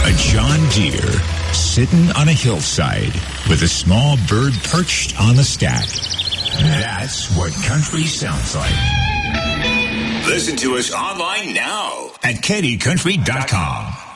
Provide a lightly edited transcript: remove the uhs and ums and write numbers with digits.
A John Deere sitting on a hillside with a small bird perched on the stack. That's what country sounds like. Listen to us online now at KennyCountry.com.